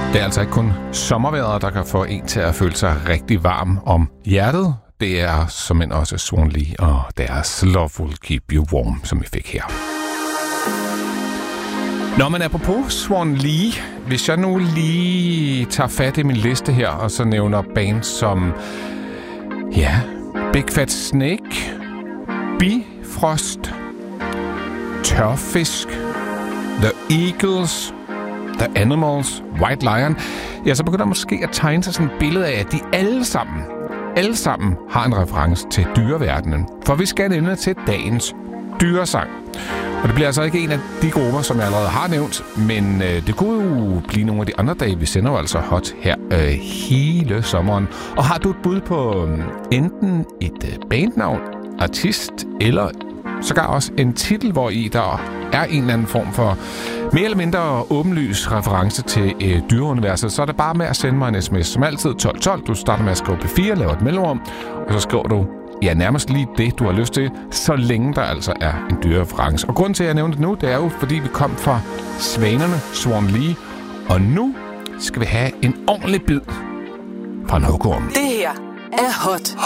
Det er altså ikke kun sommervejret, der kan få en til at føle sig rigtig varm om hjertet. Det er såmænd også Swan Lee og deres Love Will Keep You Warm, som vi fik her. Når man er på Swan Lee, hvis jeg nu lige tager fat i min liste her, og så nævner bands som Big Fat Snake, Bifrost, Tørfisk, The Eagles, The Animals, White Lion, så begynder der måske at tegne sig sådan et billede af, at de alle sammen har en reference til dyreverdenen. For vi skal nemlig til dagens dyresang. Og det bliver altså ikke en af de grupper, som jeg allerede har nævnt, men det kunne jo blive nogle af de andre dage. Vi sender jo altså hot her hele sommeren. Og har du et bud på enten et bandnavn, artist eller sågar også en titel, hvor i der er en eller anden form for mere eller mindre åbenlys reference til dyreuniverset, så er det bare med at sende mig en sms. Som altid 1212. Du starter med at skrive P4, laver et mellemrum, og så skriver du nærmest lige det, du har lyst til, så længe der altså er en dyrereference. Og grunden til, at jeg nævner det nu, det er jo, fordi vi kom fra Svanerne, Swan Lee, og nu skal vi have en ordentlig bid fra en hugorm. Det her er hot.